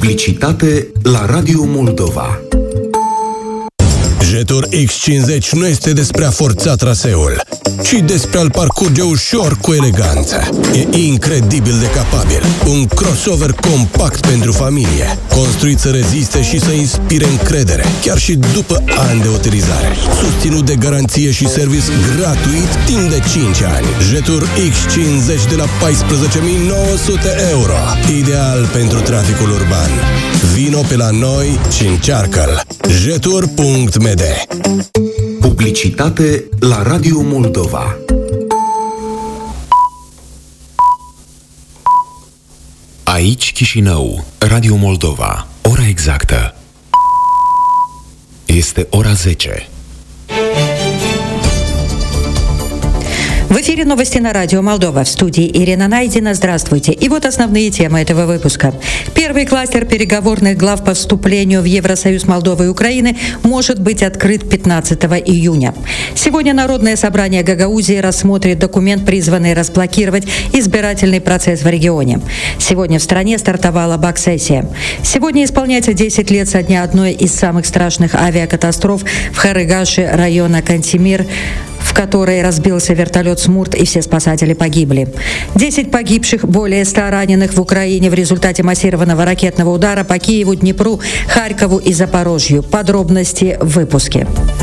Publicitate la Radio Moldova. Jetur X50 nu este despre a forța traseul, ci despre a-l parcurge ușor cu eleganță. E incredibil de capabil. Un crossover compact pentru familie, construit să reziste și să inspire încredere, chiar și după ani de utilizare. Susținut de garanție și service gratuit timp de 5 ani. Jetur X50 de la 14.900 euro. Ideal pentru traficul urban. Vino pe la noi și încearcă-l. Jetur.md. Publicitate la Radio Moldova. Aici Chișinău, Radio Moldova. Ora exactă este ora 10. В эфире новости на радио Молдова. В студии Ирина Найдина. Здравствуйте. И вот основные темы этого выпуска. Первый кластер переговорных глав по вступлению в Евросоюз Молдовы и Украины может быть открыт 15 июня. Сегодня Народное собрание Гагаузии рассмотрит документ, призванный разблокировать избирательный процесс в регионе. Сегодня в стране стартовала БАК-сессия. Сегодня исполняется 10 лет со дня одной из самых страшных авиакатастроф в Харыгаше района Кантемир, в которой разбился вертолет «Смурт», и все спасатели погибли. 10 погибших, более 100 раненых в Украине в результате массированного ракетного удара по Киеву, Днепру, Харькову и Запорожью. Подробности в выпуске.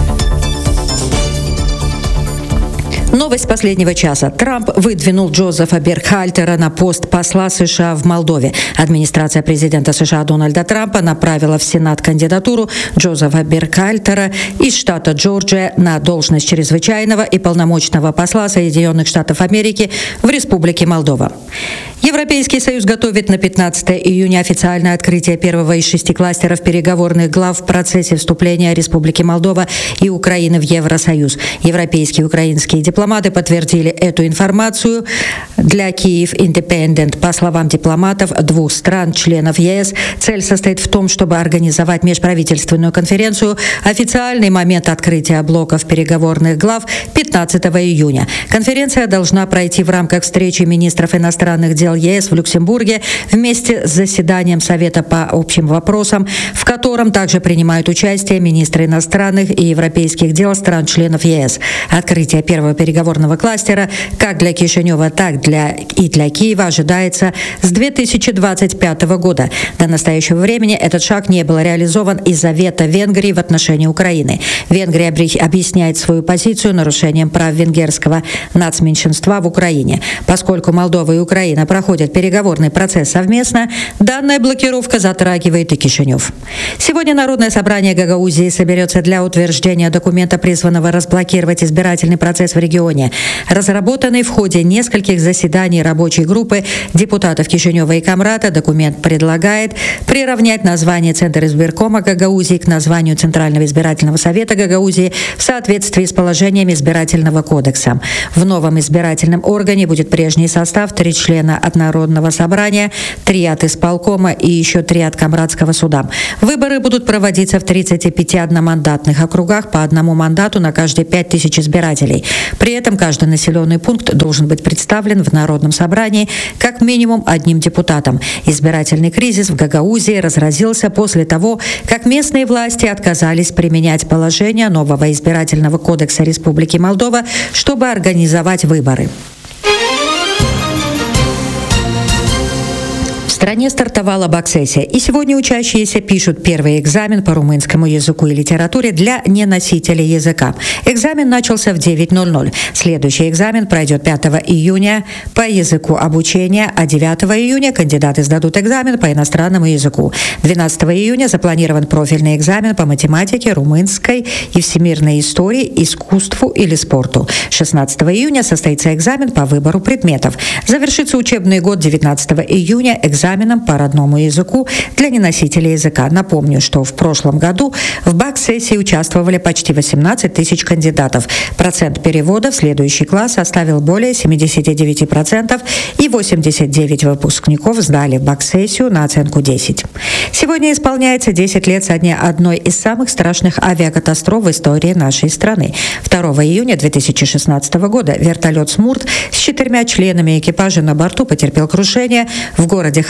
Новость последнего часа. Трамп выдвинул Джозефа Бергхальтера на пост посла США в Молдове. Администрация президента США Дональда Трампа направила в Сенат кандидатуру Джозефа Бергхальтера из штата Джорджия на должность чрезвычайного и полномочного посла Соединенных Штатов Америки в Республике Молдова. Европейский Союз готовит на 15 июня официальное открытие первого из 6 кластеров переговорных глав в процессе вступления Республики Молдова и Украины в Евросоюз. Европейские и украинские дипломаты подтвердили эту информацию для Киев Independent. По словам дипломатов двух стран, членов ЕС, цель состоит в том, чтобы организовать межправительственную конференцию. Официальный момент открытия блоков переговорных глав 15 июня. Конференция должна пройти в рамках встречи министров иностранных дел ЕС в Люксембурге вместе с заседанием Совета по общим вопросам, в котором также принимают участие министры иностранных и европейских дел стран-членов ЕС. Открытие первого переговорного кластера как для Кишинева, так и для Киева ожидается с 2025 года. До настоящего времени этот шаг не был реализован из-за вето Венгрии в отношении Украины. Венгрия объясняет свою позицию нарушением прав венгерского нацменьшинства в Украине. Поскольку Молдова и Украина проходят переговорный процесс совместно, данная блокировка затрагивает и Кишинев. Сегодня Народное собрание Гагаузии соберется для утверждения документа, призванного разблокировать избирательный процесс в регионе. Разработанный в ходе нескольких заседаний рабочей группы депутатов Кишинева и Камрата, документ предлагает приравнять название Центра избиркома Гагаузии к названию Центрального избирательного совета Гагаузии в соответствии с положениями избирательного кодекса. В новом избирательном органе будет прежний состав: 3 члена от Народного собрания, 3 от исполкома и еще 3 от Камрадского суда. Выборы будут проводиться в 35 одномандатных округах по одному мандату на каждые 5000 избирателей. При этом каждый населенный пункт должен быть представлен в Народном собрании как минимум одним депутатом. Избирательный кризис в Гагаузии разразился после того, как местные власти отказались применять положения нового избирательного кодекса Республики Молдова, чтобы организовать выборы. В стране стартовала БАК-сессия, и сегодня учащиеся пишут первый экзамен по румынскому языку и литературе для неносителей языка. Экзамен начался в 9:00. Следующий экзамен пройдет 5 июня по языку обучения, а 9 июня кандидаты сдадут экзамен по иностранному языку. 12 июня запланирован профильный экзамен по математике, румынской и всемирной истории, искусству или спорту. 16 июня состоится экзамен по выбору предметов. Завершится учебный год 19 июня экзаменом по родному языку для неносителей языка. Напомню, что в прошлом году в БАК-сессии участвовали почти 18 тысяч кандидатов. Процент перевода в следующий класс составил более 79%, и 89 выпускников сдали БАК-сессию на оценку 10. Сегодня исполняется 10 лет со дня одной из самых страшных авиакатастроф в истории нашей страны. 2 июня 2016 года вертолет «Смурт» с 4 членами экипажа на борту потерпел крушение в городе Харыгаш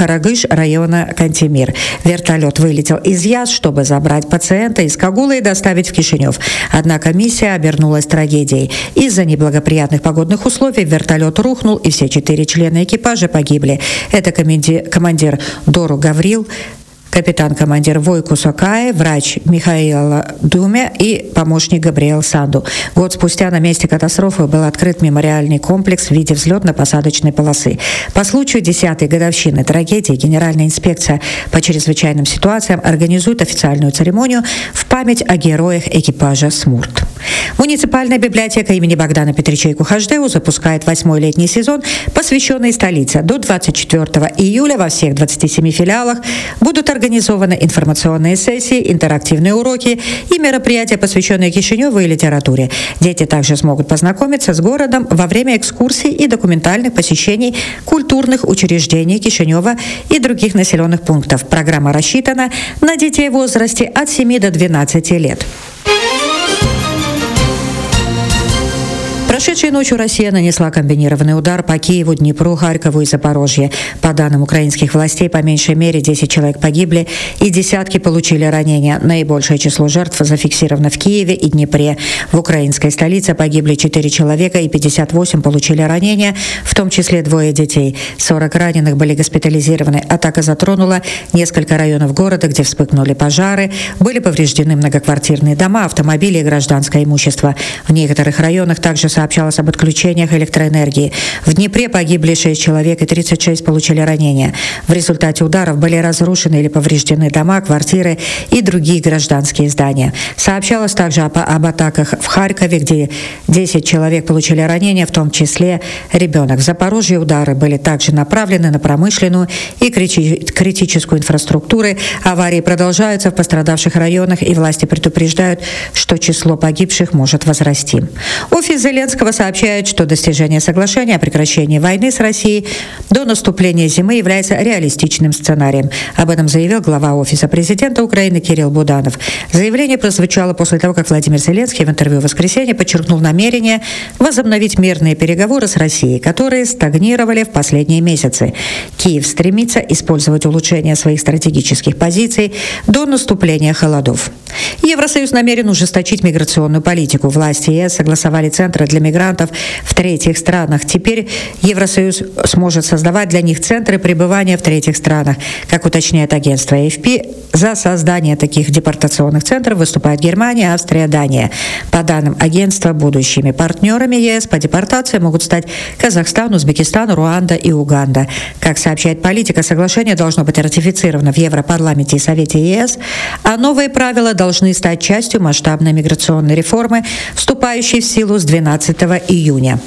Карагыш района Кантемир. Вертолет вылетел из Яз, чтобы забрать пациента из Кагула и доставить в Кишинев. Однако миссия обернулась трагедией. Из-за неблагоприятных погодных условий вертолет рухнул, и все 4 члена экипажа погибли. Это командир Дору Гаврил, капитан-командир Войку Сокай, врач Михаила Думя и помощник Габриэл Санду. Год спустя на месте катастрофы был открыт мемориальный комплекс в виде взлетно-посадочной полосы. По случаю 10-й годовщины трагедии Генеральная инспекция по чрезвычайным ситуациям организует официальную церемонию в память о героях экипажа «Смурт». Муниципальная библиотека имени Богдана Петричейку Хаждеу запускает 8-й летний сезон, посвященный столице. До 24 июля во всех 27 филиалах будут организованы информационные сессии, интерактивные уроки и мероприятия, посвященные Кишиневу и литературе. Дети также смогут познакомиться с городом во время экскурсий и документальных посещений культурных учреждений Кишинева и других населенных пунктов. Программа рассчитана на детей в возрасте от 7 до 12 лет. Прошедшей ночью Россия нанесла комбинированный удар по Киеву, Днепру, Харькову и Запорожье. По данным украинских властей, по меньшей мере 10 человек погибли и десятки получили ранения. Наибольшее число жертв зафиксировано в Киеве и Днепре. В украинской столице погибли 4 человека и 58 получили ранения, в том числе 2 детей. 40 раненых были госпитализированы. Атака затронула несколько районов города, где вспыхнули пожары, были повреждены многоквартирные дома, автомобили и гражданское имущество. В некоторых районах также сообщалось об отключениях электроэнергии. В Днепре погибли 6 человек и 36 получили ранения. В результате ударов были разрушены или повреждены дома, квартиры и другие гражданские здания. Сообщалось также об атаках в Харькове, где 10 человек получили ранения, в том числе ребенок. В Запорожье удары были также направлены на промышленную и критическую инфраструктуру. Аварии продолжаются в пострадавших районах, и власти предупреждают, что число погибших может возрасти. Офис Зеленского сообщает, что достижение соглашения о прекращении войны с Россией до наступления зимы является реалистичным сценарием. Об этом заявил глава Офиса президента Украины Кирилл Буданов. Заявление прозвучало после того, как Владимир Зеленский в интервью в воскресенье подчеркнул намерение возобновить мирные переговоры с Россией, которые стагнировали в последние месяцы. Киев стремится использовать улучшение своих стратегических позиций до наступления холодов. Евросоюз намерен ужесточить миграционную политику. Власти ЕС согласовали центры для мигрантов в третьих странах. Теперь Евросоюз сможет создавать для них центры пребывания в третьих странах. Как уточняет агентство AFP, за создание таких депортационных центров выступают Германия, Австрия, Дания. По данным агентства, будущими партнерами ЕС по депортации могут стать Казахстан, Узбекистан, Руанда и Уганда. Как сообщает Политика, соглашение должно быть ратифицировано в Европарламенте и Совете ЕС, а новые правила должны стать частью масштабной миграционной реформы, вступающей в силу с 12 июня.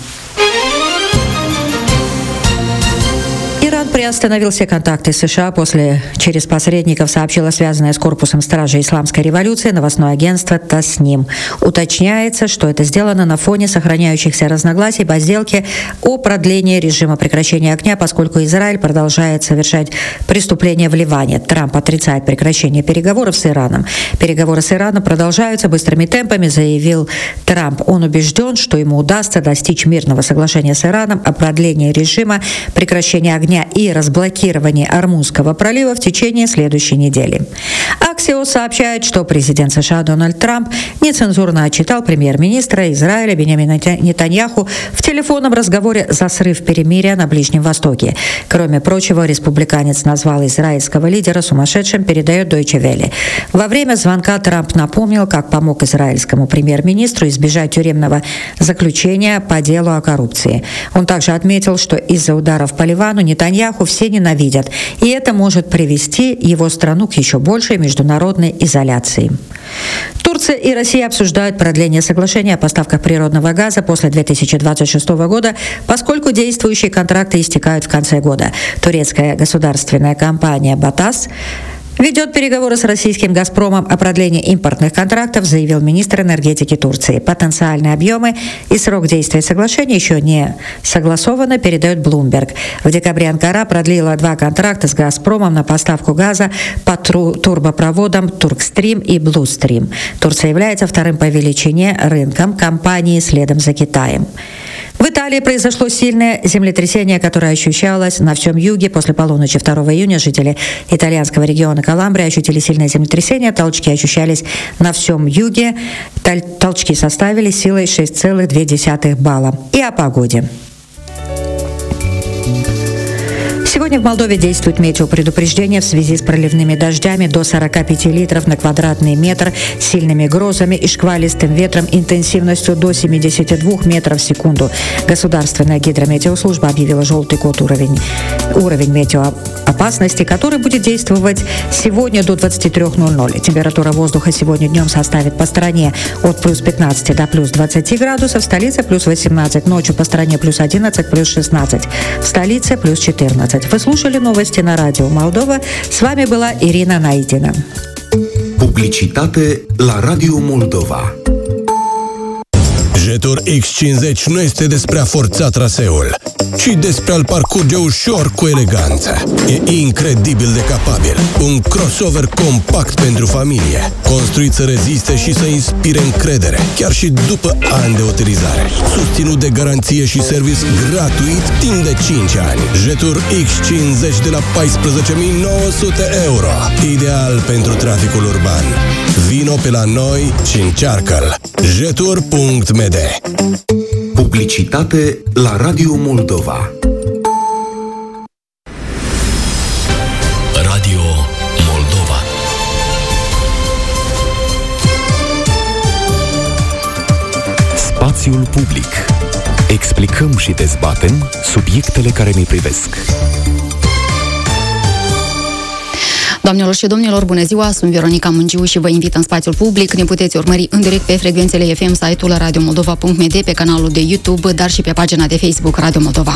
Иран приостановил все контакты с США через посредников, сообщило связанное с корпусом стражей исламской революции новостное агентство ТАСНИМ. Уточняется, что это сделано на фоне сохраняющихся разногласий по сделке о продлении режима прекращения огня, поскольку Израиль продолжает совершать преступления в Ливане. Трамп отрицает прекращение переговоров с Ираном. Переговоры с Ираном продолжаются быстрыми темпами, заявил Трамп. Он убежден, что ему удастся достичь мирного соглашения с Ираном о продлении режима прекращения огня и разблокирование Ормузского пролива в течение следующей недели. Axios сообщает, что президент США Дональд Трамп нецензурно отчитал премьер-министра Израиля Биньямина Нетаньяху в телефонном разговоре за срыв перемирия на Ближнем Востоке. Кроме прочего, республиканец назвал израильского лидера сумасшедшим, передает Deutsche Welle. Во время звонка Трамп напомнил, как помог израильскому премьер-министру избежать тюремного заключения по делу о коррупции. Он также отметил, что из-за ударов по Ливану Нетаньяху все ненавидят, и это может привести его страну к еще большей международной изоляции. Турция и Россия обсуждают продление соглашения о поставках природного газа после 2026 года, поскольку действующие контракты истекают в конце года. Турецкая государственная компания «Батас» ведет переговоры с российским «Газпромом» о продлении импортных контрактов, заявил министр энергетики Турции. Потенциальные объемы и срок действия соглашения еще не согласованы, передает Bloomberg. В декабре Анкара продлила 2 контракта с «Газпромом» на поставку газа по трубопроводам «Туркстрим» и «Блустрим». Турция является вторым по величине рынком компании следом за Китаем. В Италии произошло сильное землетрясение, которое ощущалось на всем юге. После полуночи 2 июня жители итальянского региона Каламбрия ощутили сильное землетрясение. Толчки ощущались на всем юге. Толчки составили силой 6,2 балла. И о погоде. Сегодня в Молдове действует метеопредупреждение в связи с проливными дождями до 45 литров на квадратный метр, сильными грозами и шквалистым ветром интенсивностью до 72 метров в секунду. Государственная гидрометеослужба объявила желтый код уровень метеоопасности, который будет действовать сегодня до 23:00. Температура воздуха сегодня днем составит по стране от плюс 15 до плюс 20 градусов, в столице плюс 18, ночью по стране плюс 11, плюс 16, в столице плюс 14. Вы слушали новости на радио Молдова. С вами была Ирина Найдина. Publicitate la Radio Moldova. Jetur X50 nu este despre a forța traseul, ci despre a-l parcurge ușor cu eleganță. E incredibil de capabil. Un crossover compact pentru familie, construit să reziste și să inspire încredere, chiar și după ani de utilizare. Susținut de garanție și service gratuit timp de 5 ani. Jetur X50 de la 14.900 euro. Ideal pentru traficul urban. Vino pe la noi și încearcă-l. Jetur.md. Publicitate la Radio Moldova. Radio Moldova. Spațiul public. Explicăm și dezbatem subiectele care ne privesc. Doamnelor și domnilor, bună ziua, sunt Veronica Mungiu și vă invit în spațiul public. Ne puteți urmări în direct pe frecvențele FM, site-ul radiomoldova.md, pe canalul de YouTube, dar și pe pagina de Facebook Radio Moldova.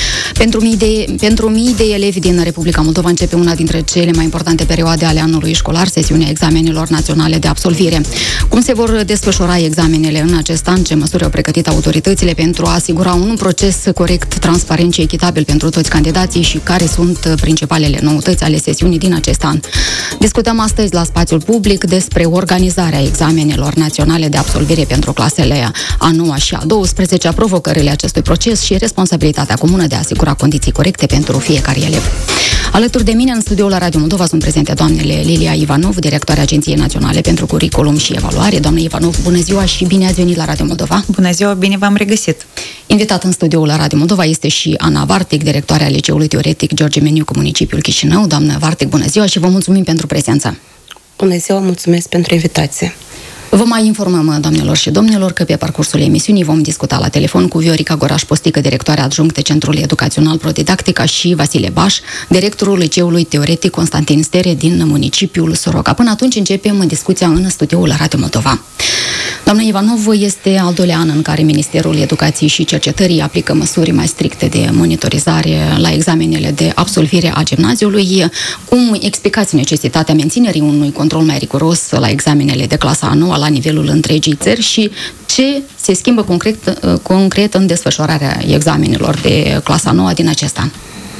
Pentru mii de elevi din Republica Moldova începe una dintre cele mai importante perioade ale anului școlar, sesiunea examenelor naționale de absolvire. Cum se vor desfășura examenele în acest an, ce măsuri au pregătit autoritățile pentru a asigura un proces corect, transparent și echitabil pentru toți candidații și care sunt principalele noutăți ale sesiunii din acest an. Discutăm astăzi la spațiul public despre organizarea examenelor naționale de absolvire pentru clasele a 9-a și a 12-a, provocările acestui proces și responsabilitatea comună de a asigura condiții corecte pentru fiecare elev. Alături de mine în studioul la Radio Moldova sunt prezente doamnele Lilia Ivanov, directoarea Agenției Naționale pentru Curriculum și Evaluare. Doamne Ivanov, bună ziua și bine ați venit la Radio Moldova. Bună ziua, bine v-am regăsit. Invitat în studioul la Radio Moldova este și Ana Vartic, directoarea Liceului Teoretic George Meniu, municipiul Chișinău. Doamnă Vartic, bună ziua și vă mulțumim pentru prezență. Bună ziua, mulțumesc pentru invitație. Vă mai informăm, doamnelor și domnilor, că pe parcursul emisiunii vom discuta la telefon cu Viorica Goraș-Postică, directoarea adjunctă Centrului Educațional Prodidactica, și Vasile Baș, directorul Liceului Teoretic Constantin Stere din municipiul Soroca. Până atunci începem discuția în studioul la Radio Moldova. Doamna Ivanov, este al doilea an în care Ministerul Educației și Cercetării aplică măsuri mai stricte de monitorizare la examenele de absolvire a gimnaziului. Cum explicați necesitatea menținerii unui control mai riguros la examenele de clasa a 9 la nivelul întregii țări și ce se schimbă concret în desfășurarea examenelor de clasa 9 din acest an?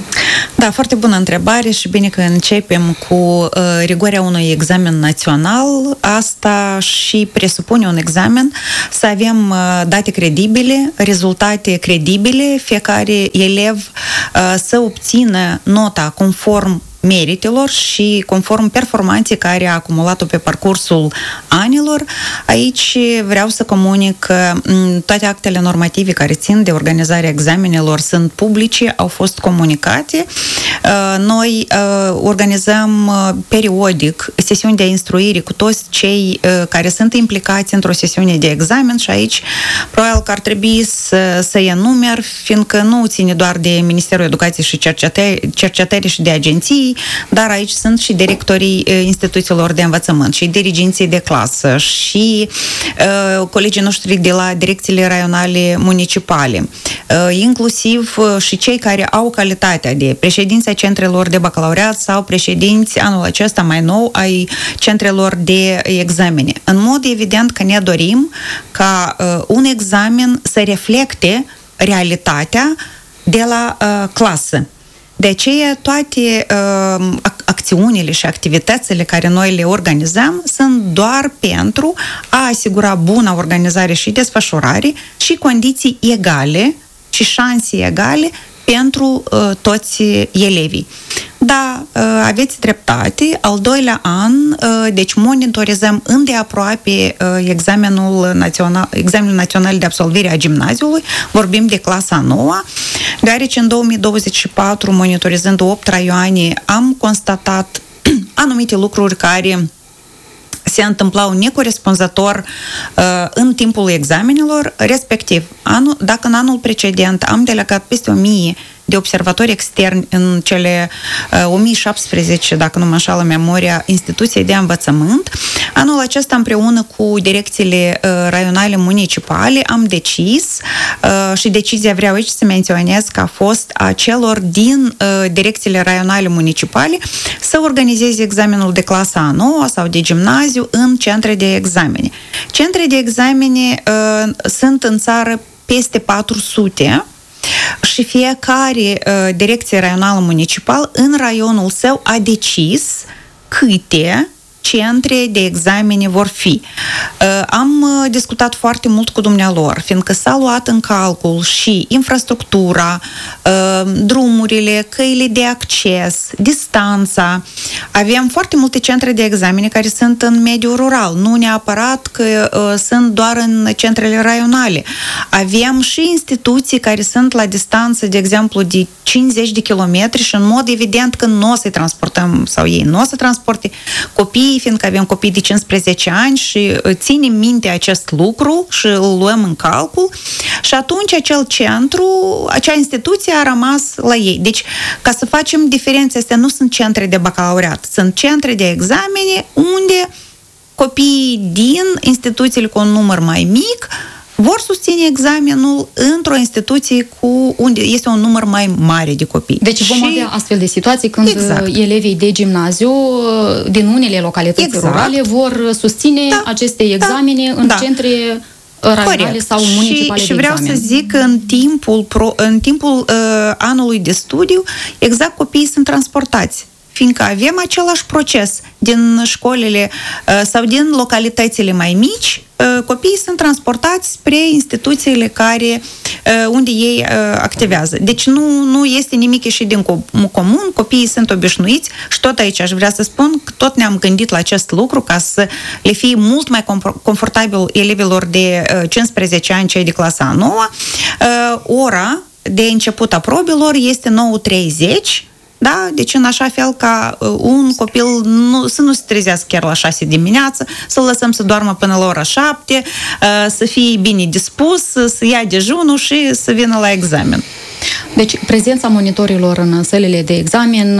Da, foarte bună întrebare și bine că începem cu rigoarea unui examen național. Asta și presupune un examen să avem date credibile, rezultate credibile, fiecare elev să obțină nota conform meritelor și conform performanței care a acumulat-o pe parcursul anilor. Aici vreau să comunic că toate actele normative care țin de organizarea examenelor sunt publice, au fost comunicate. Noi organizăm periodic sesiuni de instruire cu toți cei care sunt implicați într-o sesiune de examen și aici probabil că ar trebui să enumer, fiindcă nu ține doar de Ministerul Educației și Cercetării și de agenții, dar aici sunt și directorii instituțiilor de învățământ și diriginții de clasă și colegii noștri de la direcțiile raionale municipale, inclusiv și cei care au calitatea de președinți ai centrelor de bacalaureat sau președinți anul acesta mai nou ai centrelor de examene. În mod evident că ne dorim ca un examen să reflecte realitatea de la clasă. De aceea, toate acțiunile și activitățile care noi le organizăm sunt doar pentru a asigura bună organizare și desfășurare și condiții egale ci șanse egale pentru toți elevii. Da, aveți dreptate. Al doilea an, deci monitorizăm îndeaproape examenul național de absolvire a gimnaziului, vorbim de clasa 9, deoarece în 2024, monitorizând 8 raioane, am constatat anumite lucruri care se întâmplau necorespunzător în timpul examenelor, respectiv, dacă în anul precedent am delegat peste 1000 de observatori externi în cele 1017, dacă nu mă înșală memoria, instituții de învățământ, anul acesta împreună cu direcțiile raionale municipale am decis și decizia vreau aici să menționez că a fost a celor din direcțiile raionale municipale să organizeze examenul de clasa a 9 sau de gimnaziu în centre de examene. Centre de examene sunt în țară peste 400 și fiecare direcție raională municipal în raionul său a decis câte centre de examene vor fi. Am discutat foarte mult cu dumnealor, fiindcă s-a luat în calcul și infrastructura, drumurile, căile de acces, distanța. Avem foarte multe centre de examene care sunt în mediul rural, nu neapărat că sunt doar în centrele raionale. Avem și instituții care sunt la distanță, de exemplu, de 50 de kilometri și în mod evident că nu o să-i transportăm sau ei nu o să transporte copiii, fiindcă avem copii de 15 ani și ținem minte acest lucru și îl luăm în calcul și atunci acel centru, acea instituție a rămas la ei. Deci, ca să facem diferența, astea nu sunt centre de bacalaureat, sunt centre de examene unde copiii din instituțiile cu un număr mai mic vor susține examenul într-o instituție unde este un număr mai mare de copii. Deci vom avea astfel de situații când elevii de gimnaziu din unele localități rurale vor susține aceste examene în centre raionale sau municipale și de vreau examen. să zic că în timpul anului de studiu, exact copiii sunt transportați, fiindcă avem același proces din școlile sau din localitățile mai mici, copiii sunt transportați spre instituțiile unde ei activează. Deci nu este nimic ieșit din comun, copiii sunt obișnuiți și tot aici aș vrea să spun că tot ne-am gândit la acest lucru ca să le fie mult mai confortabil elevilor de 15 ani, cei de clasa 9. Ora de început a probelor este 9:30. Da? Deci în așa fel ca un copil să nu se trezească chiar la 6 dimineață, să-l lăsăm să doarmă până la ora 7, să fie bine dispus, să ia dejunul și să vină la examen. Deci, prezența monitorilor în sălile de examen,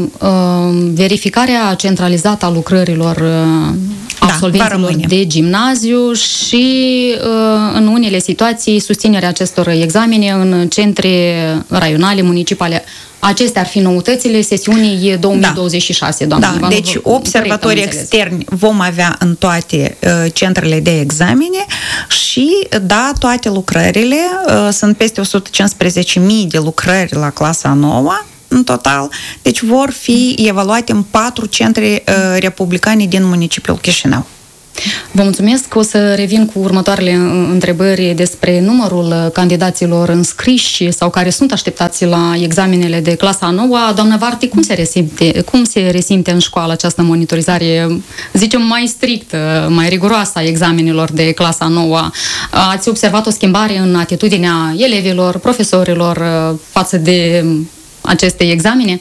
verificarea centralizată a lucrărilor absolvenților de gimnaziu și, în unele situații, susținerea acestor examene în centre raionale, municipale. Acestea ar fi noutățile sesiunii 2026, doamnă Ivanov. Deci observatori externi vom avea în toate centrele de examene și, toate lucrările, sunt peste 115.000 de lucrări la clasa 9 în total, deci vor fi evaluate în 4 centre republicane din municipiul Chișinău. Vă mulțumesc. O să revin cu următoarele întrebări despre numărul candidaților înscriși sau care sunt așteptați la examenele de clasa 9. Doamna Varti, cum se resimte în școală această monitorizare, zicem, mai strictă, mai riguroasă a examenelor de clasa 9? Ați observat o schimbare în atitudinea elevilor, profesorilor față de aceste examene?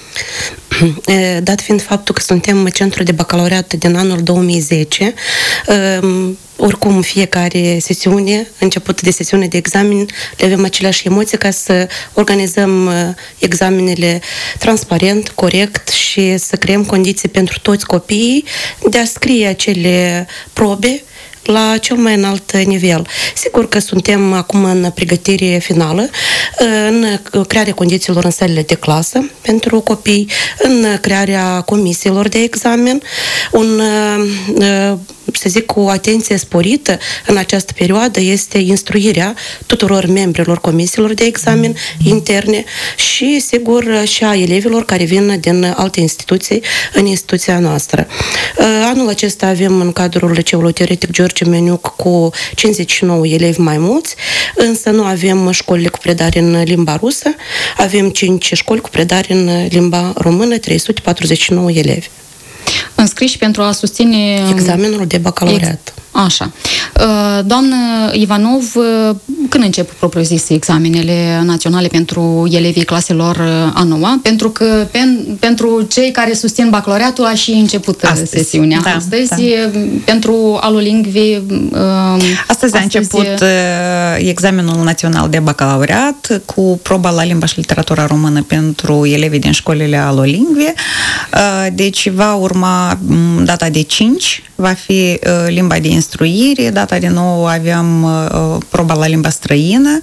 Dat fiind faptul că suntem centru de bacalaureat din anul 2010, oricum fiecare sesiune, început de sesiune de examen, le avem aceleași emoții ca să organizăm examenele transparent, corect și să creăm condiții pentru toți copiii de a scrie acele probe la cel mai înalt nivel. Sigur că suntem acum în pregătire finală, în crearea condițiilor în salele de clasă pentru copii, în crearea comisiilor de examen, un să zic, cu o atenție sporită în această perioadă este instruirea tuturor membrilor comisiilor de examen interne și, sigur, și a elevilor care vin din alte instituții în instituția noastră. Anul acesta avem în cadrul Liceului Teoretic George Meniuc cu 59 elevi mai mulți, însă nu avem școlile cu predare în limba rusă, avem 5 școli cu predare în limba română, 349 elevi. Înscriși pentru a susține examenul de bacalaureat. Așa. Doamnă Ivanov, când încep propriu-zis examenele naționale pentru elevii claselor a noua? Pentru că pentru cei care susțin bacalaureatul a și început sesiunea astăzi. Da. Pentru alolingvi astăzi a început examenul național de bacalaureat cu proba la limba și literatura română pentru elevii din școlile alolingve. Deci va urma data de 5, va fi limba de instruire, data de 9 aveam proba la limba străină,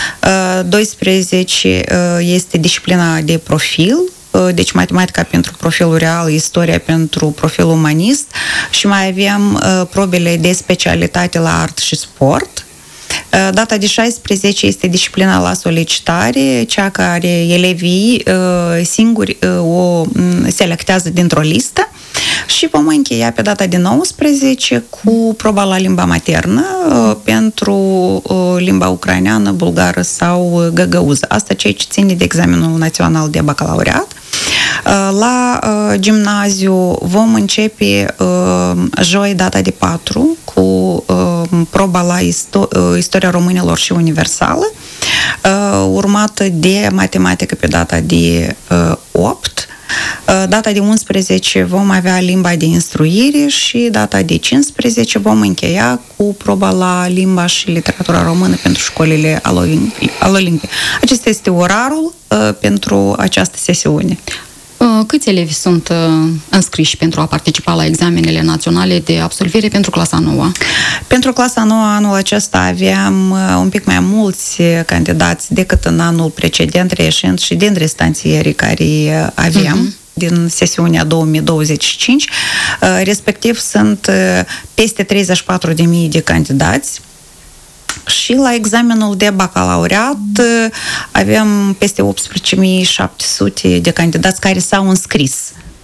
12 este disciplina de profil, deci matematica pentru profilul real, istoria pentru profilul umanist și mai avem probele de specialitate la art și sport. Data de 16 este disciplina la solicitare, cea care elevii singuri o selectează dintr-o listă și vom încheia pe data de 19 cu proba la limba maternă pentru limba ucraineană, bulgară sau găgăuză. Asta ceea ce ține de examenul național de bacalaureat. La gimnaziu vom începe joi, data de 4, cu proba la istoria românilor și universală, urmată de matematică pe data de 8. Data de 11 vom avea limba de instruire și data de 15 vom încheia cu proba la limba și literatura română pentru școlile alolingve. Acesta este orarul pentru această sesiune. Câți elevi sunt înscriși pentru a participa la examenele naționale de absolvire pentru clasa 9? Pentru clasa 9 anul acesta aveam un pic mai mulți candidați decât în anul precedent, reieșind și din restanțierii care aveam. Din sesiunea 2025, respectiv sunt peste 34.000 de candidați. Și la examenul de bacalaureat avem peste 18.700 de candidați care s-au înscris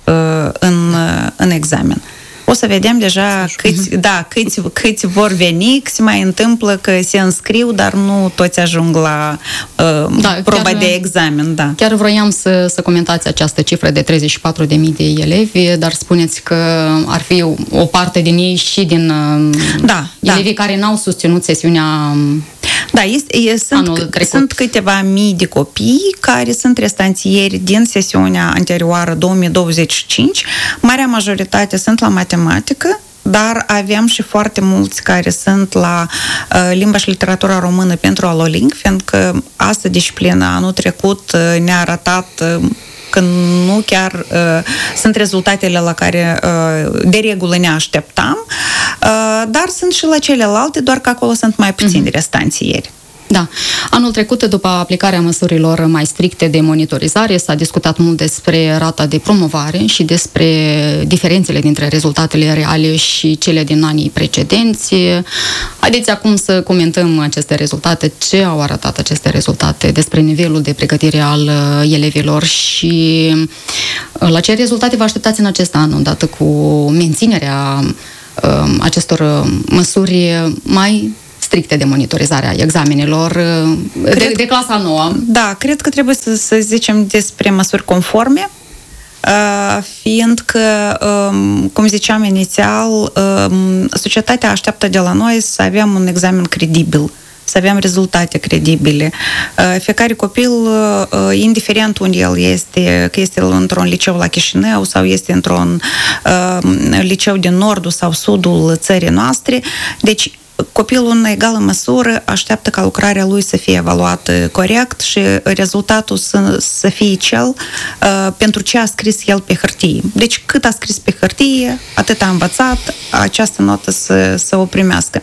în examen. O să vedem deja câți vor veni, că se mai întâmplă că se înscriu, dar nu toți ajung la proba de examen. Da. Chiar vroiam să comentați această cifră de 34.000 de elevi, dar spuneți că ar fi o parte din ei și din elevii care n-au susținut sesiunea. Da, sunt câteva mii de copii care sunt restanțieri din sesiunea anterioară 2025. Marea majoritate sunt la matematică, dar avem și foarte mulți care sunt la limba și literatura română pentru aloling, fiindcă asta disciplină anul trecut ne-a arătat că nu chiar sunt rezultatele la care de regulă ne așteptam, dar sunt și la celelalte, doar că acolo sunt mai puțini restanțieri. Da. Anul trecut, după aplicarea măsurilor mai stricte de monitorizare, s-a discutat mult despre rata de promovare și despre diferențele dintre rezultatele reale și cele din anii precedenți. Haideți acum să comentăm aceste rezultate, ce au arătat aceste rezultate, despre nivelul de pregătire al elevilor și la ce rezultate vă așteptați în acest an, odată cu menținerea acestor măsuri mai stricte de monitorizare a examenelor de clasa 9. Da, cred că trebuie să zicem despre măsuri conforme, fiindcă, cum ziceam inițial, societatea așteaptă de la noi să avem un examen credibil, să avem rezultate credibile. Fiecare copil, indiferent unde el este, că este într-un liceu la Chișinău sau este într-un liceu din nordul sau sudul țării noastre, deci copilul în egală măsură așteaptă ca lucrarea lui să fie evaluată corect și rezultatul să fie cel pentru ce a scris el pe hârtie. Deci cât a scris pe hârtie, atât a învățat, această notă să o primească.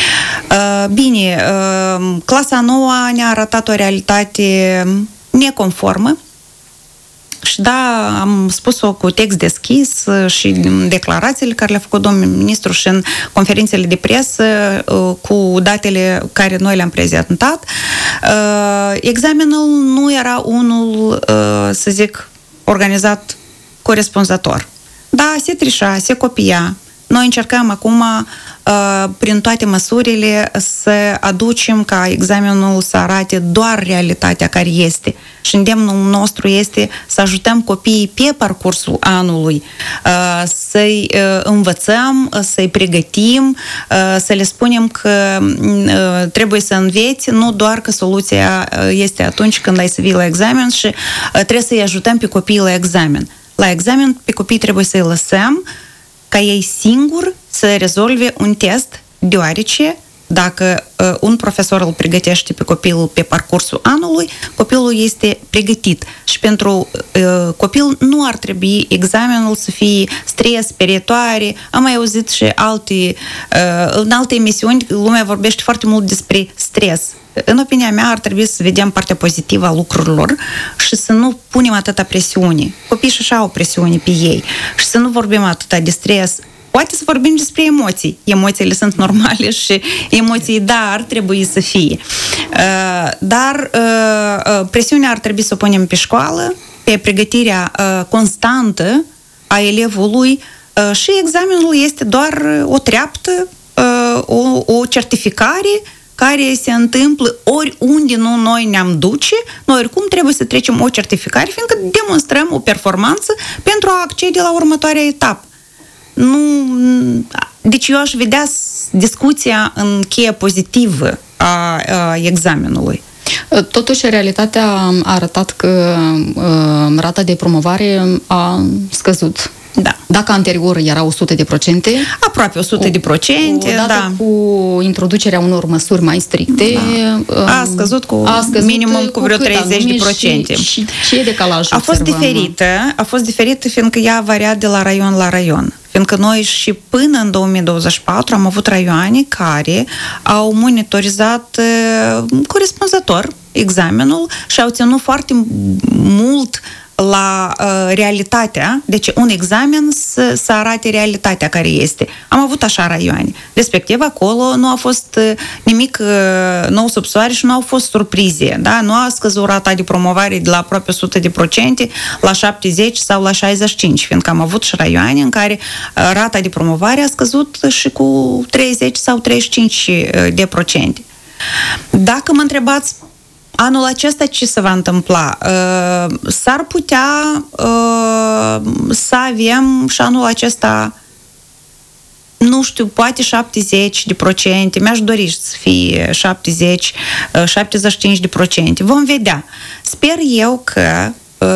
Bine, clasa 9 ne-a arătat o realitate neconformă, Și da, am spus-o cu text deschis și în declarațiile care le-a făcut domnul ministru și în conferințele de presă cu datele care noi le-am prezentat. Examenul nu era unul, să zic, organizat corespunzător. Da, se trișa, se copia. Noi încercăm acum, prin toate măsurile, să aducem ca examenul să arate doar realitatea care este. Și îndemnul nostru este să ajutăm copiii pe parcursul anului, să-i învățăm, să-i pregătim, să le spunem că trebuie să înveți, nu doar că soluția este atunci când ai să vii la examen și trebuie să-i ajutăm pe copii la examen. La examen pe copii trebuie să-i lăsăm ca ei singuri să rezolve un test, deoarece dacă un profesor îl pregătește pe copilul pe parcursul anului, copilul este pregătit. Și pentru copil nu ar trebui examenul să fie stres, sperietoare. Am mai auzit și în alte emisiuni, lumea vorbește foarte mult despre stres. În opinia mea, ar trebui să vedem partea pozitivă a lucrurilor și să nu punem atâta presiune. Copiii și așa au presiune pe ei. Și să nu vorbim atâta de stres. Poate să vorbim despre emoții. Emoțiile sunt normale și emoții, da, ar trebui să fie. Dar presiunea ar trebui să o punem pe școală, pe pregătirea constantă a elevului și examenul este doar o treaptă, o certificare care se întâmplă oriunde noi ne-am duce, noi oricum trebuie să trecem o certificare, fiindcă demonstrăm o performanță pentru a accede la următoarea etapă. Deci eu aș vedea discuția în cheie pozitivă a examenului. Totuși, realitatea a arătat că rata de promovare a scăzut. Da. Dacă anterior era 100%, aproape 100%, odată da. cu introducerea unor măsuri mai stricte, da. A scăzut cu minimum cu vreo 30%. Și ce decalaj a fost diferită fiindcă ea varia de la raion la raion. Fiindcă noi și până în 2024 am avut raioane care au monitorizat corespunzător examenul și au ținut foarte mult la realitatea, deci un examen să arate realitatea care este. Am avut așa raioane. Respectiv, acolo nu a fost nimic nou sub soare și nu au fost surprize. Da? Nu a scăzut rata de promovare de la aproape 100% la 70 sau la 65, fiindcă am avut și raioane în care rata de promovare a scăzut și cu 30 sau 35%. Dacă mă întrebați anul acesta ce se va întâmpla? S-ar putea să avem și anul acesta, nu știu, poate 70%. Mi-aș dori să fie 70-75%. Vom vedea. Sper eu că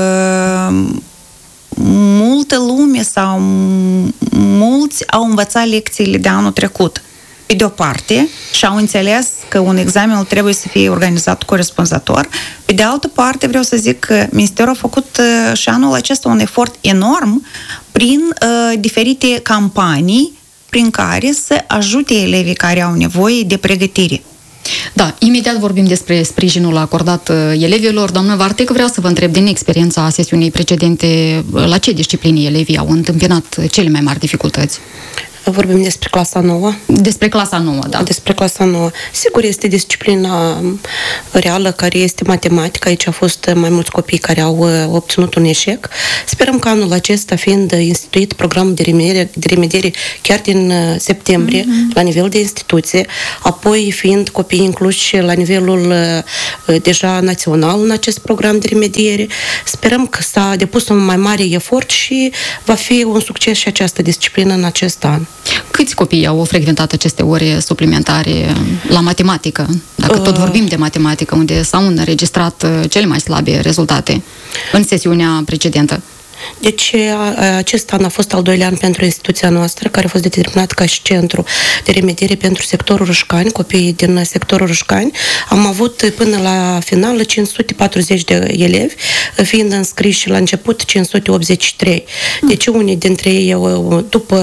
multă lume sau mulți au învățat lecțiile de anul trecut. Pe de o parte, și-au înțeles că un examen trebuie să fie organizat corespunzător. Pe de altă parte, vreau să zic că Ministerul a făcut și anul acesta un efort enorm prin diferite campanii prin care să ajute elevii care au nevoie de pregătire. Da, imediat vorbim despre sprijinul acordat elevilor. Doamnă Vartec, vreau să vă întreb din experiența sesiunii precedente, la ce discipline elevii au întâmpinat cele mai mari dificultăți? Vorbim despre clasa 9. Despre clasa 9, da. Despre clasa 9. Sigur, este disciplina reală care este matematică. Aici au fost mai mulți copii care au obținut un eșec. Sperăm că anul acesta, fiind instituit programul de remediere chiar din septembrie, la nivel de instituție, apoi fiind copiii incluși la nivelul deja național în acest program de remediere, sperăm că s-a depus un mai mare efort și va fi un succes și această disciplină în acest an. Câți copii au frecventat aceste ore suplimentare la matematică? Dacă tot vorbim de matematică, unde s-au înregistrat cele mai slabe rezultate în sesiunea precedentă. Deci acest an a fost al doilea an pentru instituția noastră, care a fost determinat ca și centru de remediere pentru sectorul Râșcani, copiii din sectorul Râșcani. Am avut până la final 540 de elevi, fiind înscriși la început 583. Deci unii dintre ei, după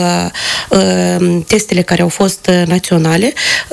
testele care au fost naționale,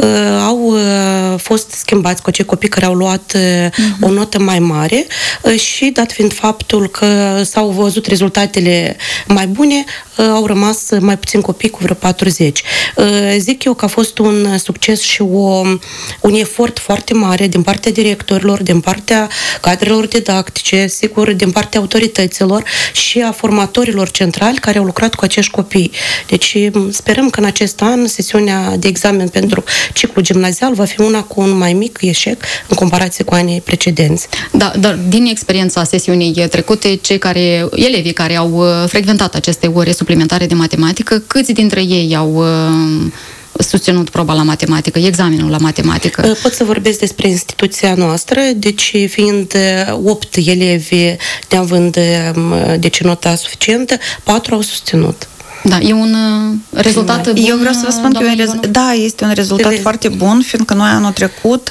au fost schimbați cu acei copii care au luat o notă mai mare și, dat fiind faptul că s-au văzut rezultatele mai bune, au rămas mai puțin copii, cu vreo 40. Zic eu că a fost un succes și un efort foarte mare din partea directorilor, din partea cadrelor didactice, sigur, din partea autorităților și a formatorilor centrali care au lucrat cu acești copii. Deci sperăm că în acest an sesiunea de examen pentru ciclul gimnazial va fi una cu un mai mic eșec în comparație cu anii precedenți. Da, dar din experiența sesiunii trecute, elevii care au frecventat aceste ore suplimentare de matematică, câți dintre ei au susținut proba la matematică, examenul la matematică? Pot să vorbesc despre instituția noastră, deci fiind 8 elevi neavând deci nota suficientă, 4 au susținut. Da, e un rezultat bun. Eu vreau să vă spun că este un rezultat foarte bun, fiindcă noi anul trecut,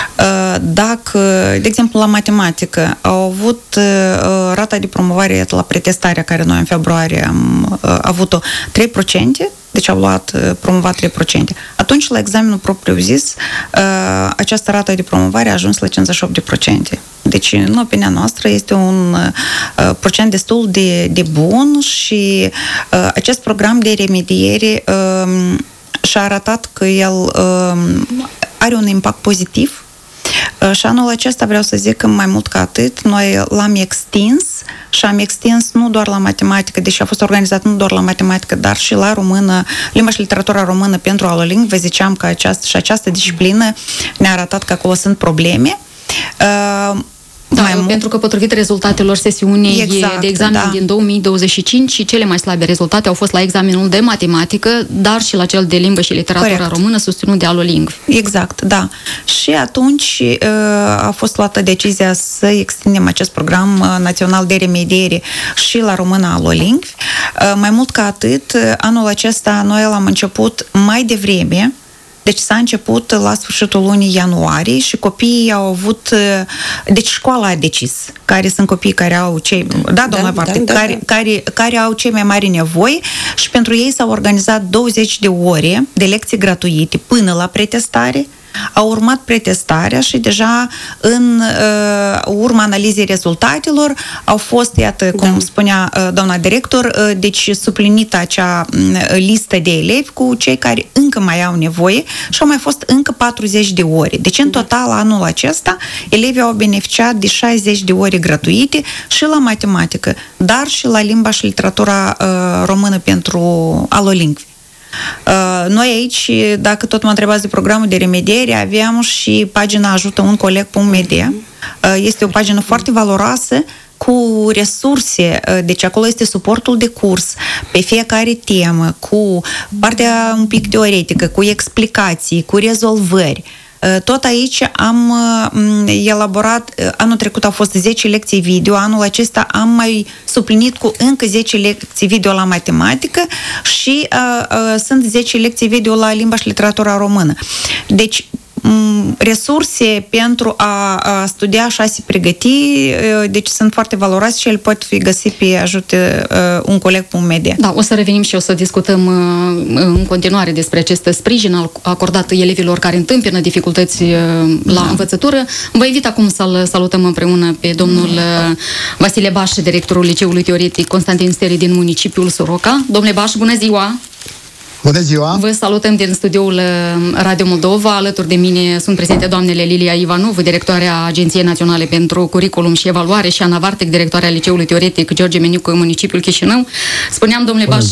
dacă, de exemplu, la matematică, au avut rata de promovare la pretestarea, care noi în februarie am avut-o 3%, deci au luat promovat 3%. Atunci, la examenul propriu-zis, această rată de promovare a ajuns la 58%. Deci, în opinia noastră, este un procent destul de bun și acest program de remediere și-a arătat că el are un impact pozitiv. Și anul acesta vreau să zic că mai mult ca atât, noi l-am extins și am extins nu doar la matematică, deși a fost organizat nu doar la matematică, dar și la română, limba și literatura română pentru alolingvi. Vă ziceam că această disciplină ne-a arătat că acolo sunt probleme. Pentru că potrivit rezultatelor sesiunii de examen din 2025 și cele mai slabe rezultate au fost la examenul de matematică, dar și la cel de limbă și literatura română susținut de alolingvi. Exact, da. Și atunci a fost luată decizia să extindem acest program național de remediere și la română alolingvi. Mai mult ca atât, anul acesta noi l-am început mai devreme. Deci s-a început la sfârșitul lunii ianuarie și copiii au avut... Deci școala a decis care sunt copiii care au care au cei mai mari nevoi și pentru ei s-au organizat 20 de ore de lecții gratuite până la pretestare. A urmat pretestarea și deja în urma analizei rezultatelor au fost, iată, cum spunea doamna director, deci suplinită acea listă de elevi cu cei care încă mai au nevoie și au mai fost încă 40 de ore. Deci, în total, anul acesta, elevii au beneficiat de 60 de ore gratuite și la matematică, dar și la limba și literatura română pentru alolingvi. Noi aici, dacă tot mă întrebați de programul de remediere, aveam și pagina ajută-un-coleg.md. Este o pagină foarte valoroasă cu resurse, deci acolo este suportul de curs pe fiecare temă, cu partea un pic teoretică, cu explicații, cu rezolvări. Tot aici am elaborat, anul trecut au fost 10 lecții video, anul acesta am mai suplinit cu încă 10 lecții video la matematică și sunt 10 lecții video la limba și literatura română. Deci, resurse pentru a studia și a se pregăti, deci sunt foarte valoroase și ele pot fi găsite pe ajută-un-coleg.md. Da, o să revenim și o să discutăm în continuare despre acest sprijin acordat elevilor care întâmpină dificultăți la învățătură. Vă invit acum să-l salutăm împreună pe domnul Vasile Baș, directorul Liceului Teoretic Constantin Steri din municipiul Soroca. Domnule Baș, bună ziua! Bună ziua! Vă salutăm din studioul Radio Moldova. Alături de mine sunt prezente doamnele Lilia Ivanov, directoarea Agenției Naționale pentru Curriculum și Evaluare, și Ana Vartec, directoarea Liceului Teoretic George Menicu în municipiul Chișinău. Spuneam, domnule Baș,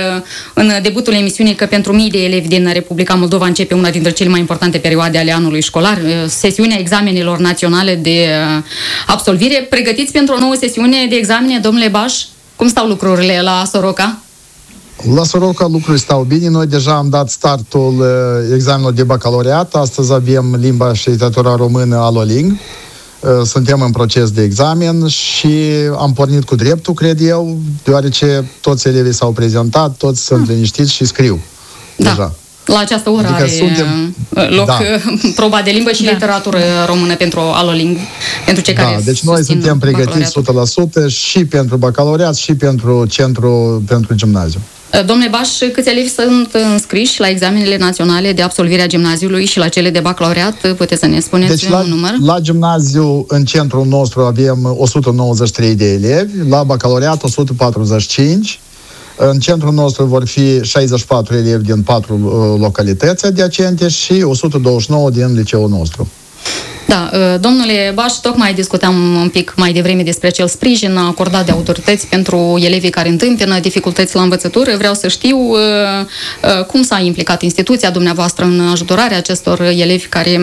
în debutul emisiunii că pentru mii de elevi din Republica Moldova începe una dintre cele mai importante perioade ale anului școlar, sesiunea examenelor naționale de absolvire. Pregătiți pentru o nouă sesiune de examene, domnule Baș? Cum stau lucrurile la Soroca? La Soroca lucrurile stau bine. Noi deja am dat startul examenului de bacalaureat. Astăzi avem limba și literatura română alolingvi. suntem în proces de examen și am pornit cu dreptul, cred eu, deoarece toți elevii s-au prezentat, toți sunt liniștiți și scriu deja. La această oră adică are loc proba de limbă și literatură română pentru alolingvi, pentru cei care deci noi suntem pregătiți 100% și pentru bacalaureat și pentru pentru gimnaziu. Domnule Baș, câți elevi sunt înscriși la examenele naționale de absolvire a gimnaziului și la cele de bacalaureat? Puteți să ne spuneți un număr? La gimnaziu, în centrul nostru, avem 193 de elevi, la bacalaureat 145. În centrul nostru vor fi 64 elevi din 4 localități adiacente și 129 din liceul nostru. Da, domnule Baș, tocmai discutam un pic mai devreme despre acel sprijin acordat de autorități pentru elevii care întâmpină dificultăți la învățătură. Vreau să știu cum s-a implicat instituția dumneavoastră în ajutorarea acestor elevi care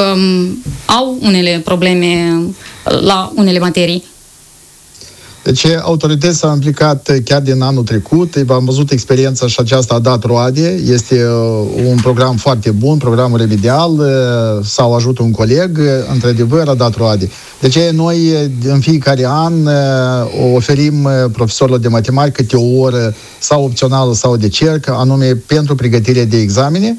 au unele probleme la unele materii. Deci autoritățile s-au implicat chiar din anul trecut, v-am văzut experiența și aceasta a dat roade, este un program foarte bun, programul remedial, sau ajută un coleg, într-adevăr a dat roade. Deci noi în fiecare an oferim profesorilor de matematică câte o oră sau opțională sau de cerc, anume pentru pregătirea de examene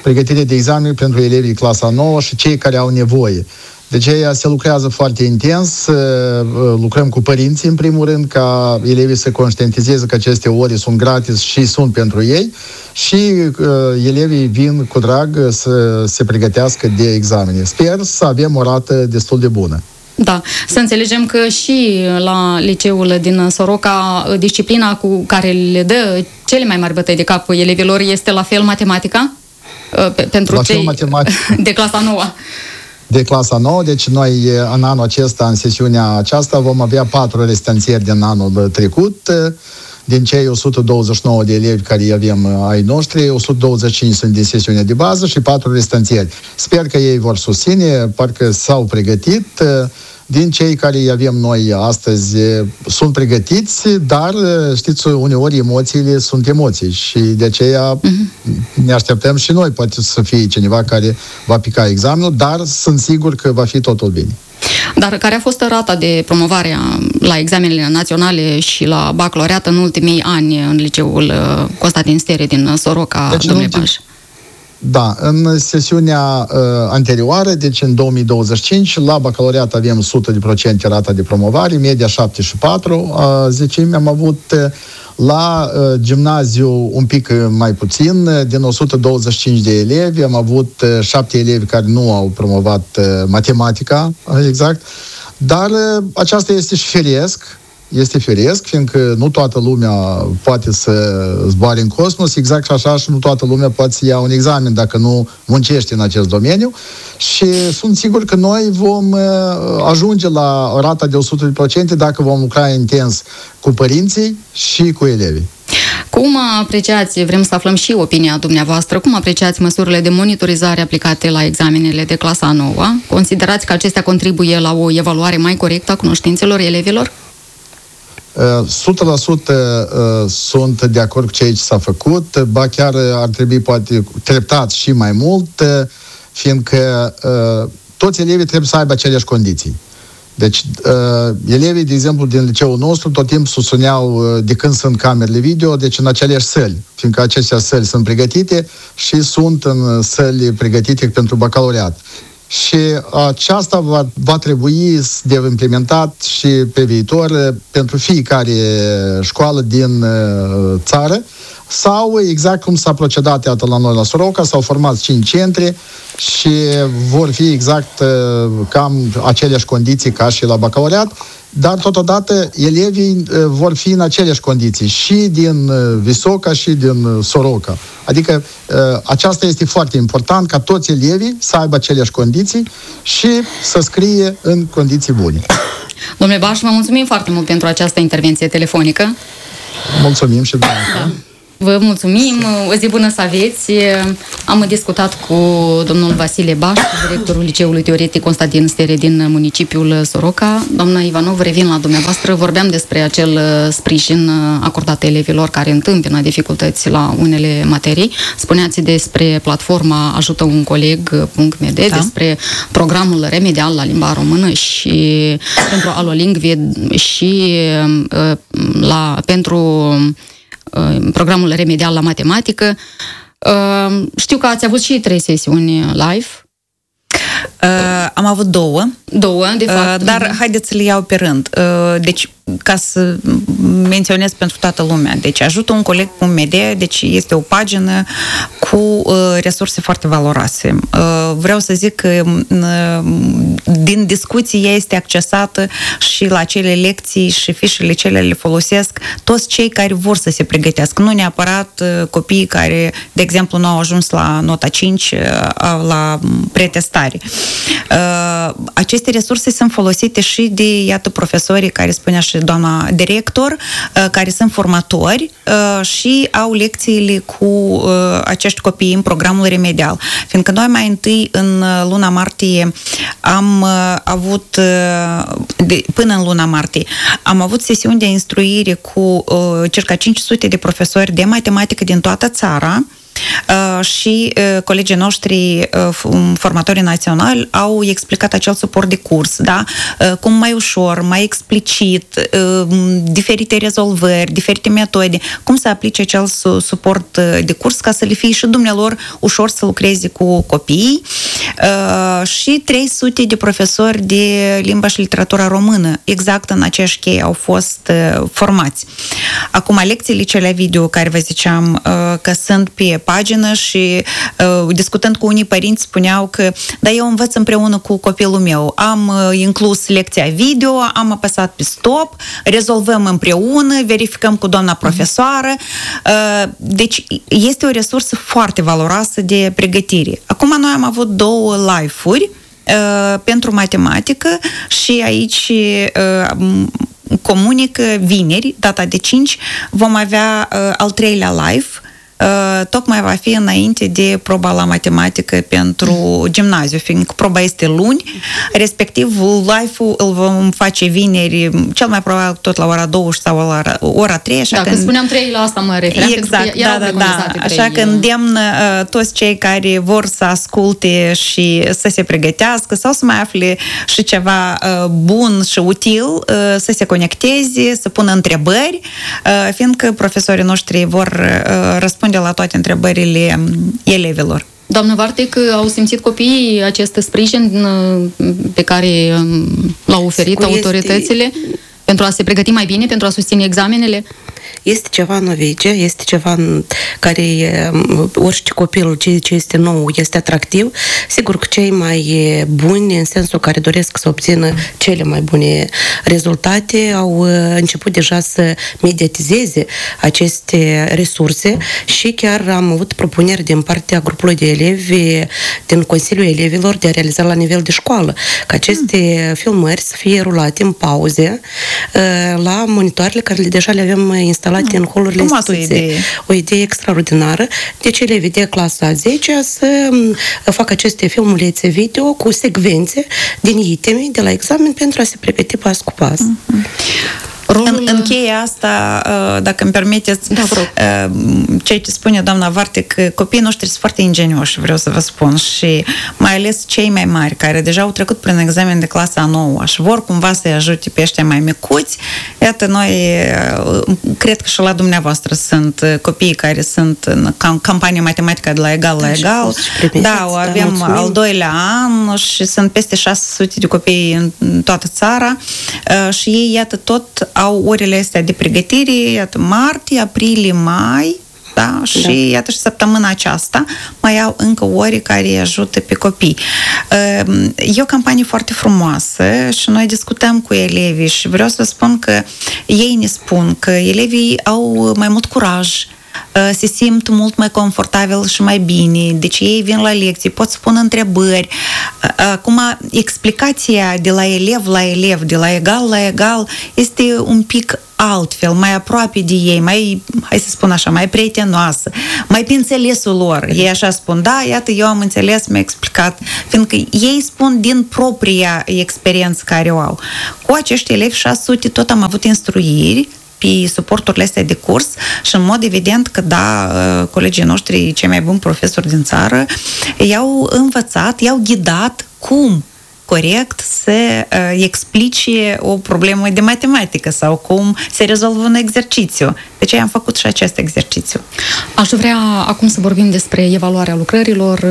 pentru elevii clasa 9 și cei care au nevoie. Deci se lucrează foarte intens, lucrăm cu părinții în primul rând ca elevii să conștientizeze că aceste ore sunt gratis și sunt pentru ei și elevii vin cu drag să se pregătească de examene. Sper să avem o rată destul de bună. Da, să înțelegem că și la liceul din Soroca disciplina cu care le dă cele mai mari bătăi de cap elevilor este la fel matematica? Pentru la cei de clasa 9. De clasa 9, deci noi în anul acesta, în sesiunea aceasta, vom avea 4 restanțieri din anul trecut. Din cei 129 de elevi care avem ai noștri, 125 sunt din sesiunea de bază și 4 restanțieri. Sper că ei vor susține, parcă s-au pregătit. Din cei care îi avem noi astăzi sunt pregătiți, dar știți, uneori emoțiile sunt emoții și de aceea ne așteptăm și noi, poate să fie cineva care va pica examenul, dar sunt sigur că va fi totul bine. Dar care a fost rata de promovare la examenele naționale și la bacalaureat în ultimii ani în liceul Constantin Stere din Soroca, deci, domnule Baș? Da, în sesiunea anterioară, deci în 2025, la bacalaureat avem 100% rata de promovare, media 74, zicem, am avut la gimnaziu un pic mai puțin, din 125 de elevi, am avut 7 elevi care nu au promovat matematica, exact, dar aceasta este și firesc, fiindcă nu toată lumea poate să zboare în cosmos, exact și așa și nu toată lumea poate să ia un examen dacă nu muncește în acest domeniu și sunt sigur că noi vom ajunge la rata de 100% dacă vom lucra intens cu părinții și cu elevii. Cum apreciați, vrem să aflăm și opinia dumneavoastră, cum apreciați măsurile de monitorizare aplicate la examenele de clasa 9? Considerați că acestea contribuie la o evaluare mai corectă a cunoștințelor elevilor? 100% sunt de acord cu ceea ce s-a făcut, ba chiar ar trebui poate treptat și mai mult, fiindcă toți elevii trebuie să aibă aceleași condiții. Deci, elevii, de exemplu, din liceul nostru, tot timpul susțineau de când sunt camerele video, deci în aceleași săli, fiindcă acestea săli sunt pregătite și sunt în săli pregătite pentru bacalaureat. Și aceasta va trebui de implementat și pe viitor pentru fiecare școală din țară, sau exact cum s-a procedat iată la noi la Soroca, s-au format 5 centre și vor fi exact cam aceleași condiții ca și la bacalaureat, dar totodată elevii vor fi în aceleași condiții și din Visoca și din Soroca. Adică aceasta este foarte important, ca toți elevii să aibă aceleași condiții și să scrie în condiții bune. Domnule Baș, vă mulțumim foarte mult pentru această intervenție telefonică. Mulțumim și dumneavoastră. Vă mulțumim, o zi bună să aveți. Am discutat cu domnul Vasile Baș, directorul Liceului Teoretic Constantin Stere din municipiul Soroca. Doamna Ivanov, revin la dumneavoastră. Vorbeam despre acel sprijin acordat elevilor care întâmpină dificultăți la unele materii. Spuneați despre platforma Ajută un coleg.md, despre programul remedial la limba română și pentru alolingvi și pentru programul remedial la matematică. Știu că ați avut și 3 sesiuni live. Am avut 2. De fapt. Dar haideți să le iau pe rând. Deci, ca să menționez pentru toată lumea. Deci, Ajută un coleg.md, deci este o pagină cu resurse foarte valoroase. Vreau să zic că din discuții ea este accesată și la acele lecții și fișele cele le folosesc toți cei care vor să se pregătească. Nu neapărat copiii care, de exemplu, nu au ajuns la nota 5 la pretestare. Aceste resurse sunt folosite și de, iată, profesorii care spunea și doamna director, care sunt formatori și au lecțiile cu acești copii în programul remedial. Fiindcă noi mai întâi în luna martie am avut, până în luna martie, am avut sesiuni de instruire cu circa 500 de profesori de matematică din toată țara, și colegii noștri formatorii naționali au explicat acel suport de curs, da? Cum mai ușor, mai explicit, diferite rezolvări, diferite metode, cum să aplice acel suport de curs ca să le fie și dumnealor ușor să lucreze cu copiii, și 300 de profesori de limba și literatura română, exact în aceeași cheie au fost formați. Acum, lecțiile cele video care vă ziceam că sunt pe pagină și discutând cu unii părinți spuneau că da, eu învăț împreună cu copilul meu, am inclus lecția video, am apăsat pe stop, rezolvăm împreună, verificăm cu doamna profesoară, deci este o resursă foarte valoroasă de pregătire. Acum noi am avut 2 live-uri pentru matematică și aici comunică vineri, data de 5, vom avea al 3-lea live. Tocmai va fi înainte de proba la matematică pentru gimnaziu, fiindcă proba este luni, respectiv live-ul îl vom face vineri, cel mai probabil tot la ora 2 sau la ora 3. Așa că spuneam 3, la asta mă referam. Exact, da. Așa că îndemn toți cei care vor să asculte și să se pregătească sau să mai afle și ceva bun și util, să se conecteze, să pună întrebări, fiindcă profesorii noștri vor răspunde la toate întrebările elevilor. Doamnă Vartec, au simțit copiii acest sprijin pe care l-au oferit autoritățile pentru a se pregăti mai bine, pentru a susține examenele? Este ceva novice, este ceva care orice copil ce este nou este atractiv. Sigur că cei mai buni, în sensul care doresc să obțină cele mai bune rezultate, au început deja să mediatizeze aceste resurse și chiar am avut propuneri din partea grupului de elevi din Consiliul Elevilor de a realiza la nivel de școală, ca aceste filmări să fie rulate în pauze la monitoarele care deja le avem instalate în holurile instituției. O idee extraordinară. Deci elevii de clasa 10 să facă aceste filmulețe video cu secvențe din iteme de la examen pentru a se pregăti pas cu pas. În cheia asta, dacă îmi permiteți, ceea ce spune doamna Vartec, că copiii noștri sunt foarte ingenioși, vreau să vă spun, și mai ales cei mai mari, care deja au trecut prin examen de clasa 9 și vor cumva să-i ajute pe ăștia mai micuți. Iată, noi, cred că și la dumneavoastră sunt copiii care sunt în campanie matematică de la egal la egal. Da, avem al 2-lea an și sunt peste 600 de copii în toată țara și ei, iată, tot au orele astea de pregătire, iată, martie, aprilie, mai, da? Și iată și săptămâna aceasta mai au încă ore care îi ajută pe copii. E o campanie foarte frumoasă și noi discutăm cu elevii și vreau să spun că ei ne spun că elevii au mai mult curaj, se simt mult mai confortabil și mai bine, deci ei vin la lecții, pot să pună întrebări. Acum, explicația de la elev la elev, de la egal la egal, este un pic altfel, mai aproape de ei, mai, hai să spun așa, mai prietenoasă, mai pe înțelesul lor. Ei așa spun, da, iată, eu am înțeles, mi-a explicat, fiindcă ei spun din propria experiență care o au. Cu acești elevi 600 tot am avut instruiri pe suporturile astea de curs și în mod evident că da, colegii noștri, cei mai buni profesori din țară, i-au învățat, i-au ghidat cum corect să explice o problemă de matematică sau cum se rezolvă un exercițiu. Deci am făcut și acest exercițiu. Aș vrea acum să vorbim despre evaluarea lucrărilor.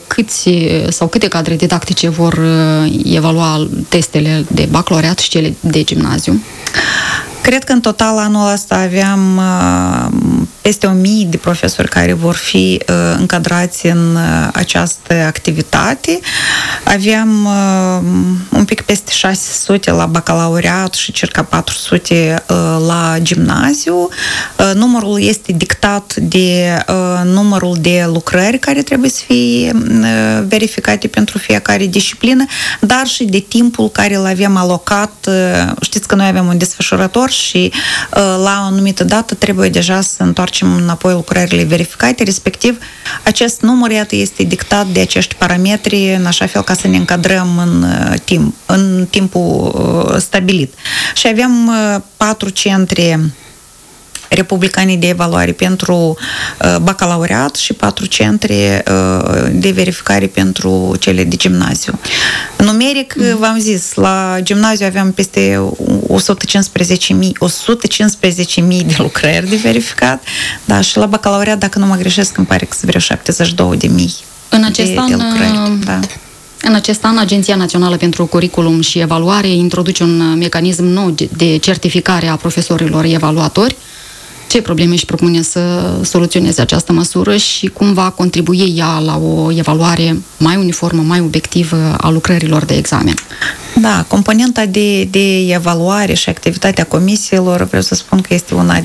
Câte cadre didactice vor evalua testele de bacalaureat și cele de gimnaziu? Cred că în total anul ăsta aveam peste 1000 de profesori care vor fi încadrați în această activitate. Aveam un pic peste 600 la bacalaureat și circa 400 la gimnaziu. Numărul este dictat de numărul de lucrări care trebuie să fie verificate pentru fiecare disciplină, dar și de timpul care îl avem alocat. Știți că noi avem un desfășurător și la o anumită dată trebuie deja să întoarcem înapoi lucrările verificate, respectiv acest număr, iată, este dictat de acești parametri în așa fel ca să ne încadrăm în timpul stabilit. Și avem 4 centre republicane de evaluare pentru bacalaureat și 4 centre de verificare pentru cele de gimnaziu. Numeric, v-am zis, la gimnaziu aveam peste 115.000 de lucrări de verificat, da, și la bacalaureat, dacă nu mă greșesc, îmi pare că sunt vreo 72.000 de lucrări. Da. În acest an, Agenția Națională pentru Curriculum și Evaluare introduce un mecanism nou de certificare a profesorilor evaluatori. Ce probleme își propune să soluționeze această măsură și cum va contribui ea la o evaluare mai uniformă, mai obiectivă a lucrărilor de examen? Da, componenta de evaluare și activitatea comisiilor, vreau să spun că este una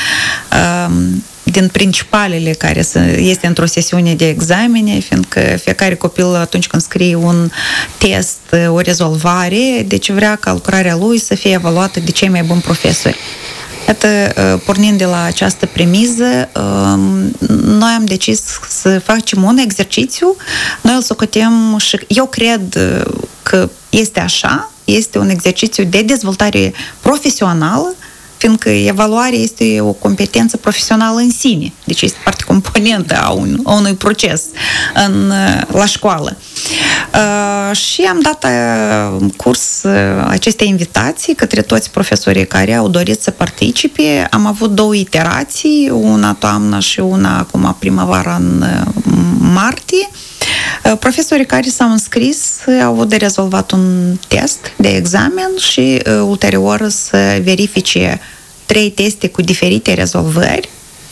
din principalele care este într-o sesiune de examene, fiindcă fiecare copil, atunci când scrie un test, o rezolvare, deci vrea ca lucrarea lui să fie evaluată de cei mai buni profesori. Iată, pornind de la această premiză, noi am decis să facem un exercițiu, noi îl socotem și eu cred că este așa, este un exercițiu de dezvoltare profesională, fiindcă evaluarea este o competență profesională în sine, deci este parte componentă a unui proces la școală. Și am dat curs acestei invitații către toți profesorii care au dorit să participe. Am avut 2 iterații, una toamnă și una acum primăvara în martie. Profesorii care s-au înscris au avut de rezolvat un test de examen și ulterior să verifice 3 teste cu diferite rezolvări.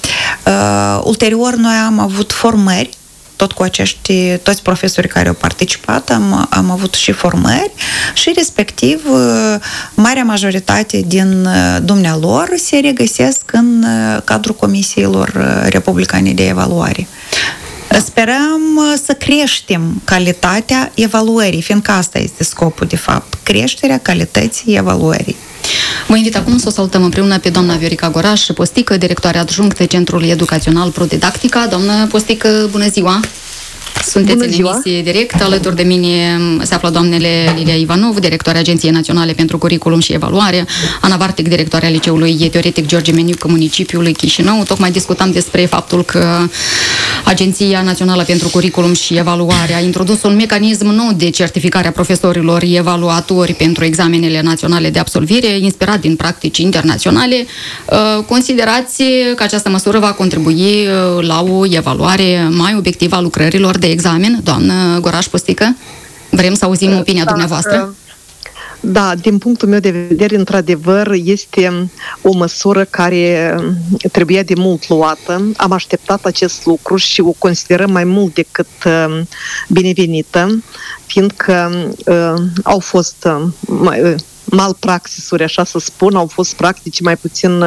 Ulterior noi am avut formări, tot cu toți profesorii care au participat, am avut și formări și respectiv marea majoritate din dumnealor se regăsesc în cadrul comisiilor republicane de evaluare. Sperăm să creștem calitatea evaluării, fiindcă asta este scopul, de fapt, creșterea calității evaluării. Vă invit acum să o salutăm împreună pe doamna Viorica Goraș Postică, directoare adjunctă Centrului Educațional ProDidactica. Doamnă Postică, bună ziua! Sunteți în emisie direct. Alături de mine se află doamnele Lilia Ivanov, directoarea Agenției Naționale pentru Curriculum și Evaluare, Ana Vartic, directoarea Liceului Teoretic George Meniuc, municipiului Chișinău. Tocmai discutam despre faptul că Agenția Națională pentru Curriculum și Evaluare a introdus un mecanism nou de certificare a profesorilor evaluatori pentru examenele naționale de absolvire, inspirat din practici internaționale. Considerați că această măsură va contribui la o evaluare mai obiectivă a lucrărilor de examen? Doamnă Goraș Postică, vrem să auzim opinia dumneavoastră. Da, din punctul meu de vedere, într-adevăr, este o măsură care trebuia de mult luată. Am așteptat acest lucru și o considerăm mai mult decât binevenită, fiindcă au fost malpraxisuri, așa să spun, au fost practici mai puțin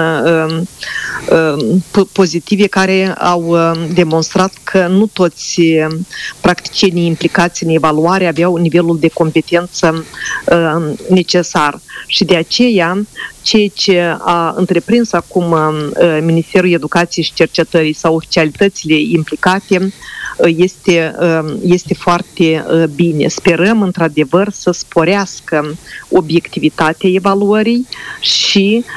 pozitive care au demonstrat că nu toți practicienii implicați în evaluare aveau nivelul de competență necesar. Și de aceea, ceea ce a întreprins acum Ministerul Educației și Cercetării sau oficialitățile implicate este foarte bine. Sperăm, într-adevăr, să sporească obiectivitatea evaluării și